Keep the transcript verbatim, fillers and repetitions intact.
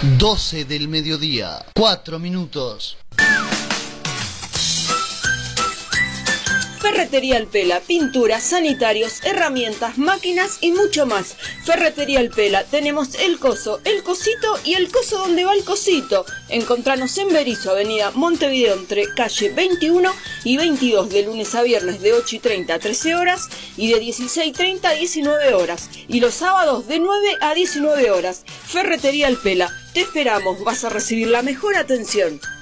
doce del mediodía, cuatro minutos. Ferretería El Pela, pinturas, sanitarios, herramientas, máquinas y mucho más. Ferretería El Pela, tenemos el coso, el cosito y el coso donde va el cosito. Encontranos en Berizo, avenida Montevideo, entre calle veintiuno y veintidós, de lunes a viernes de ocho y treinta a trece horas y de dieciséis y treinta a diecinueve horas. Y los sábados de nueve a diecinueve horas. Ferretería El Pela, te esperamos, vas a recibir la mejor atención.